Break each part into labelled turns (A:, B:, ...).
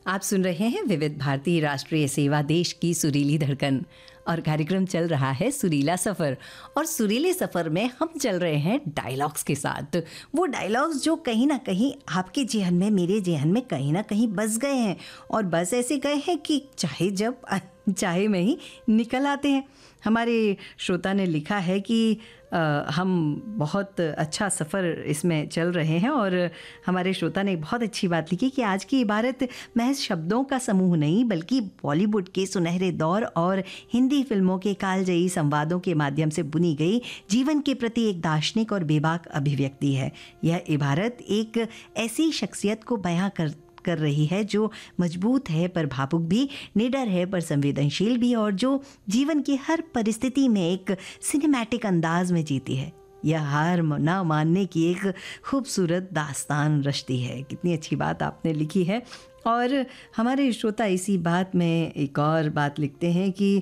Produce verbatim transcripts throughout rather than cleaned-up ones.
A: आप सुन रहे हैं विविध भारती राष्ट्रीय सेवा देश की सुरीली धड़कन और कार्यक्रम चल रहा है सुरीला सफ़र। और सुरीले सफ़र में हम चल रहे हैं डायलॉग्स के साथ। वो डायलॉग्स जो कहीं ना कहीं आपके जेहन में, मेरे जेहन में कहीं ना कहीं बस गए हैं, और बस ऐसे गए हैं कि चाहे जब चाहे में ही निकल आते हैं। हमारे श्रोता ने लिखा है कि आ, हम बहुत अच्छा सफ़र इसमें चल रहे हैं, और हमारे श्रोता ने बहुत अच्छी बात लिखी कि आज की इबारत महज शब्दों का समूह नहीं, बल्कि बॉलीवुड के सुनहरे दौर और हिंदी फिल्मों के कालजयी संवादों के माध्यम से बुनी गई जीवन के प्रति एक दार्शनिक और बेबाक अभिव्यक्ति है। यह इबारत एक ऐसी शख्सियत को बयां कर कर रही है जो मजबूत है पर भावुक भी, निडर है पर संवेदनशील भी, और जो जीवन की हर परिस्थिति में एक सिनेमैटिक अंदाज में जीती है। यह हार ना मानने की एक खूबसूरत दास्तान रचती है। कितनी अच्छी बात आपने लिखी है। और हमारे श्रोता इसी बात में एक और बात लिखते हैं कि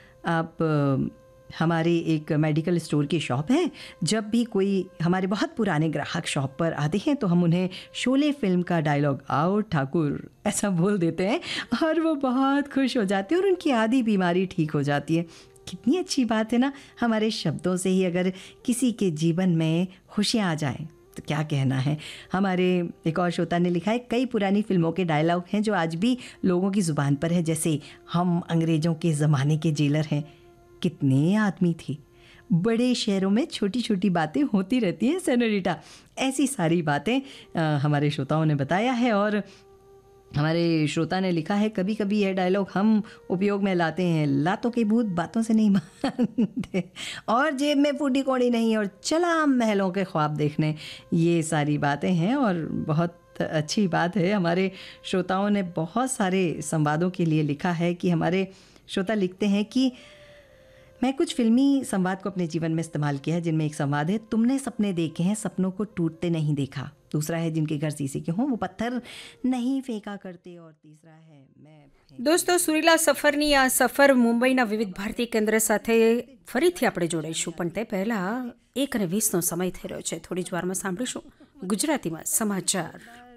A: आप हमारे एक मेडिकल स्टोर की शॉप है। जब भी कोई हमारे बहुत पुराने ग्राहक शॉप पर आते हैं तो हम उन्हें शोले फिल्म का डायलॉग आओ ठाकुर ऐसा बोल देते हैं, और वो बहुत खुश हो जाते हैं और उनकी आधी बीमारी ठीक हो जाती है। कितनी अच्छी बात है ना, हमारे शब्दों से ही अगर किसी के जीवन में खुशियाँ आ जाएं तो क्या कहना है। हमारे एक और श्रोता ने लिखा है, कई पुरानी फिल्मों के डायलॉग हैं जो आज भी लोगों की ज़ुबान पर है, जैसे हम अंग्रेज़ों के ज़माने के जेलर हैं, कितने आदमी थे, बड़े शहरों में छोटी छोटी बातें होती रहती हैं सेनोरिटा। ऐसी सारी बातें आ, हमारे श्रोताओं ने बताया है। और हमारे श्रोता ने लिखा है, कभी कभी यह डायलॉग हम उपयोग में लाते हैं, लातों के भूत बातों से नहीं मानते, और जेब में फूटी कौड़ी नहीं, और चला हम महलों के ख्वाब देखने। ये सारी बातें हैं और बहुत अच्छी बात है। हमारे श्रोताओं ने बहुत सारे संवादों के लिए लिखा है कि हमारे श्रोता लिखते हैं कि मैं कुछ फिल्मी संवाद को अपने जीवन में इस्तेमाल किया है, जिनमें एक संवाद है, तुमने सपने देखे हैं, सपनों को टूटते नहीं देखा। दूसरा है, जिनके घर शीशे के हों वो पत्थर नहीं फेंका करते। और तीसरा है, मैं
B: દોસ્તો સુરીલા સફરની આ સફર મુંબઈના વિવિધ ભારતી કેન્દ્ર સાથે ફરીથી આપણે જોડાઈશું, પણ તે પહેલાં એક અને વીસનો સમય થઈ રહ્યો છે. થોડી જ વારમાં સાંભળીશું ગુજરાતીમાં સમાચાર.